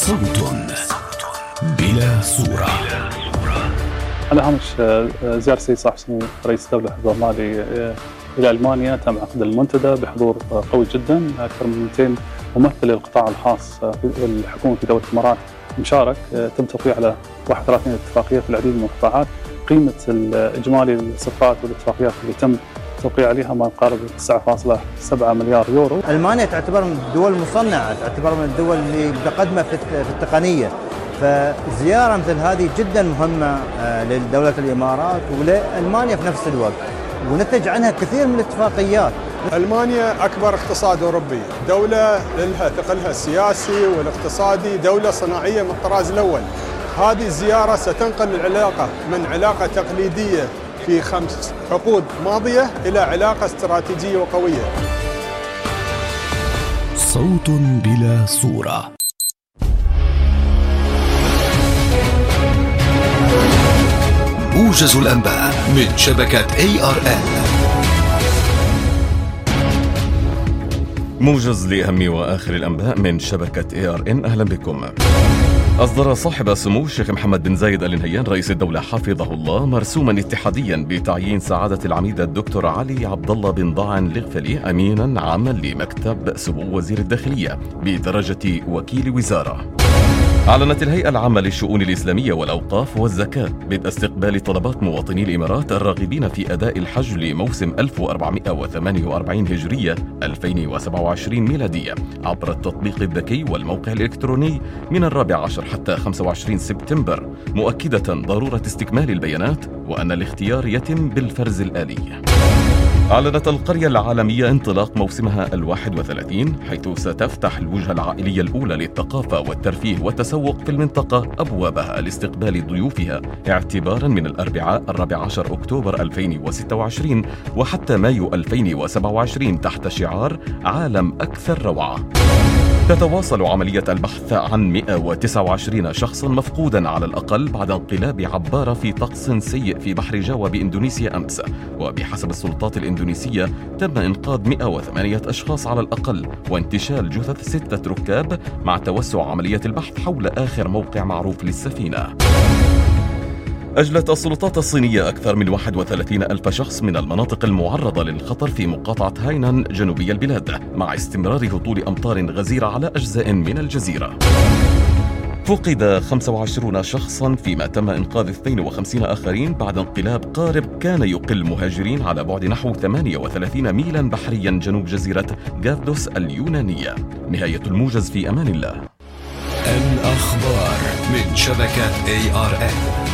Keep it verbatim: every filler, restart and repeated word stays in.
صوت بلا صورة. على هامش زيارة السيد صاحب السمو رئيس الدولة حفظه الله إلى ألمانيا، تم عقد المنتدى بحضور قوي جدا، أكثر من مئتين ممثل للقطاع الخاص في الحكومة في دولة الإمارات مشارك. تم توقيع على واحد وثلاثين اتفاقية في العديد من القطاعات. قيمة الإجمالي للصفقات والاتفاقيات اللي تم توقيع عليها ما يقارب تسعة فاصلة سبعة مليار يورو. ألمانيا تعتبر من الدول المصنعة، تعتبر من الدول اللي متقدمة في التقنية، فزيارة مثل هذه جدا مهمة لدولة الإمارات ولألمانيا في نفس الوقت، ونتج عنها كثير من الاتفاقيات. ألمانيا أكبر اقتصاد أوروبي، دولة لها ثقلها السياسي والاقتصادي، دولة صناعية من الطراز الأول. هذه الزيارة ستنقل العلاقة من علاقة تقليدية في خمس عقود ماضية إلى علاقة استراتيجية وقوية. صوت بلا صورة. موجز الأنباء من شبكة إيه آر إن. موجز لأهم وآخر الأنباء من شبكة إيه آر إن. أهلا بكم. أصدر صاحب السمو الشيخ محمد بن زايد آل نهيان رئيس الدولة حفظه الله مرسوما اتحاديا بتعيين سعادة العميد الدكتور علي عبد الله بن ضاعن الغفلي أمينا عاما لمكتب سمو وزير الداخلية بدرجة وكيل وزارة. أعلنت الهيئة العامة للشؤون الإسلامية والأوقاف والزكاة بدء استقبال طلبات مواطني الإمارات الراغبين في أداء الحج لموسم ألف وأربعمائة وثمانية وأربعين هجرية ألفين وسبعة وعشرين ميلادية عبر التطبيق الذكي والموقع الإلكتروني من الرابع عشر حتى خمسة وعشرين سبتمبر، مؤكدة ضرورة استكمال البيانات وأن الاختيار يتم بالفرز الآلي. أعلنت القرية العالمية انطلاق موسمها الواحد وثلاثين، حيث ستفتح الوجهة العائلية الأولى للثقافة والترفيه والتسوق في المنطقة أبوابها لاستقبال ضيوفها اعتبارا من الأربعاء الرابع عشر أكتوبر ألفين وستة وعشرين وحتى مايو ألفين وسبعة وعشرين تحت شعار عالم أكثر روعة. تتواصل عملية البحث عن مئة وتسعة وعشرين شخصا مفقودا على الأقل بعد انقلاب عبارة في طقس سيء في بحر جاوا بإندونيسيا أمس، وبحسب السلطات الإندونيسية تم إنقاذ مئة وثمانية أشخاص على الأقل وانتشال جثث ستة ركاب مع توسع عملية البحث حول آخر موقع معروف للسفينة. أجلت السلطات الصينية أكثر من واحد وثلاثين ألف شخص من المناطق المعرضة للخطر في مقاطعة هاينان جنوبي البلاد مع استمرار هطول أمطار غزيرة على أجزاء من الجزيرة. فقد خمسة وعشرين شخصا فيما تم إنقاذ اثنين وخمسين آخرين بعد انقلاب قارب كان يقل مهاجرين على بعد نحو ثمانية وثلاثين ميلا بحريا جنوب جزيرة غافدوس اليونانية. نهاية الموجز، في أمان الله. الأخبار من شبكة إيه آر إن.